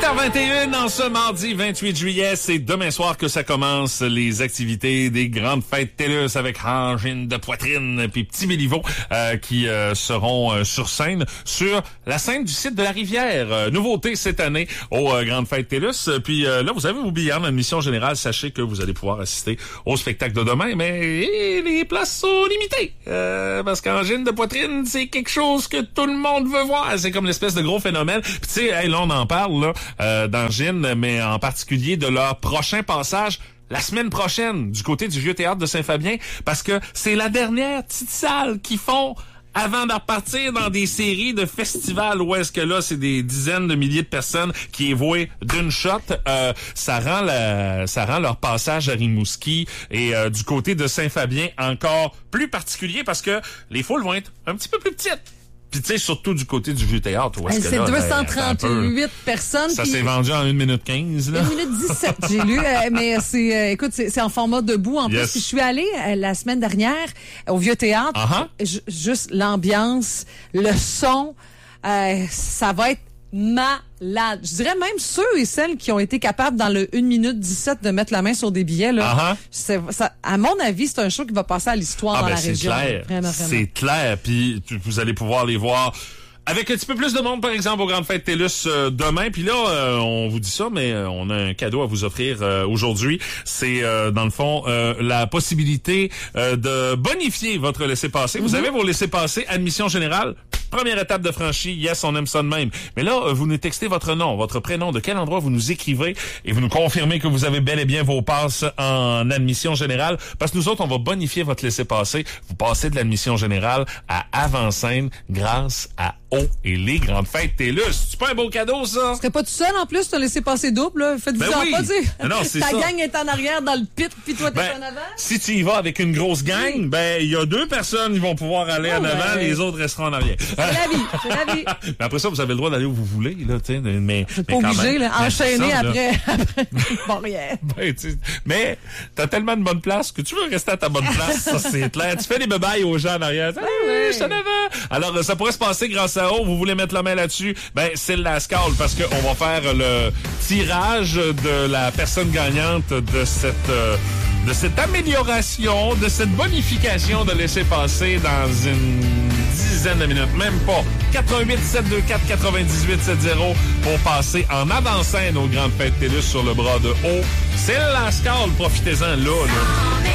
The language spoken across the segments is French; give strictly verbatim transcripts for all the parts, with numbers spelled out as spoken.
heures vingt et une en ce mardi vingt-huit juillet, c'est demain soir que ça commence les activités des grandes fêtes TELUS avec Angine de poitrine puis Petit Béliveau euh, qui euh, seront euh, sur scène sur la scène du site de la Rivière. Euh, nouveauté cette année aux euh, grandes fêtes TELUS. Puis euh, là, vous avez oublié en admission générale, sachez que vous allez pouvoir assister au spectacle de demain, mais et, les places sont limitées euh, parce qu'Angine de poitrine, c'est quelque chose que tout le monde veut voir. C'est comme l'espèce de gros phénomène. Puis tu sais, hey, là on en parle là. Euh, d'Angine, mais en particulier de leur prochain passage la semaine prochaine du côté du Vieux Théâtre de Saint-Fabien, parce que c'est la dernière petite salle qu'ils font avant de repartir dans des séries de festivals où est-ce que là, c'est des dizaines de milliers de personnes qui est voué d'une shot. Euh, ça rend la, ça rend leur passage à Rimouski et euh, du côté de Saint-Fabien encore plus particulier parce que les foules vont être un petit peu plus petites. Puis tu sais, surtout du côté du Vieux Théâtre. Où est-ce que c'est là, deux cent trente-huit ben, personnes. Ça puis... s'est vendu en une minute quinze. Là. une minute dix-sept, j'ai lu. Euh, mais c'est, euh, écoute, c'est, c'est en format debout. En yes. plus, je suis allée euh, la semaine dernière au Vieux Théâtre. Uh-huh. J- juste l'ambiance, le son, euh, ça va être malade. Je dirais même ceux et celles qui ont été capables dans le une minute dix-sept de mettre la main sur des billets, là. Uh-huh. C'est, ça, à mon avis, c'est un show qui va passer à l'histoire ah, dans ben, la c'est région. Clair. Vraiment, vraiment. C'est clair. Puis vous allez pouvoir les voir avec un petit peu plus de monde, par exemple, aux grandes fêtes TELUS euh, demain. Puis là, euh, on vous dit ça, mais euh, on a un cadeau à vous offrir euh, aujourd'hui. C'est, euh, dans le fond, euh, la possibilité euh, de bonifier votre laissez-passer. Mm-hmm. Vous avez vos laissez-passer, admission générale. Première étape de franchie, yes, on aime ça de même. Mais là, vous nous textez votre nom, votre prénom, de quel endroit vous nous écrivez et vous nous confirmez que vous avez bel et bien vos passes en admission générale. Parce que nous autres, on va bonifier votre laissez-passer. Vous passez de l'admission générale à avant-scène grâce à O et les grandes fêtes TELUS. C'est pas un beau cadeau, ça? Tu serais pas tout seul, en plus, tu as laissé passer double, là. Faites-vous ben en oui. pas dire. Non, c'est Ta ça. gang est en arrière dans le pit, puis toi, t'es ben, en avant. Si tu y vas avec une grosse gang, oui. ben, il y a deux personnes qui vont pouvoir aller oh, en avant, ben, les autres resteront en arrière. C'est la vie, c'est la vie. Mais après ça, vous avez le droit d'aller où vous voulez, là, tu sais, mais, mais pas obligé, là, enchaîner ça, après, là. après. Bon, rien. Ben, mais, t'as tellement de bonne place que tu veux rester à ta bonne place, ça, c'est clair. Tu fais des bebailles aux gens en arrière. Oui, oui. Je t'en avant. Alors, ça pourrait se passer grâce à O. Vous voulez mettre la main là-dessus? Ben, c'est le Lascal, parce qu'on va faire le tirage de la personne gagnante de cette, euh, de cette amélioration, de cette bonification de laisser passer dans une dizaine de minutes, même pas. quatre un huit sept deux quatre quatre-vingt-dix-huit soixante pour passer en avant-scène aux grandes fêtes TELUS sur le bras de haut. C'est le Lascal, profitez-en là, là.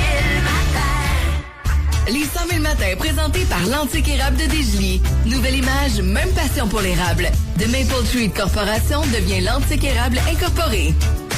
Les cent mille matins présentés par l'Antique Érable de Desjolies. Nouvelle image, même passion pour l'érable. The Maple Treat Corporation devient l'Antique Érable Incorporé.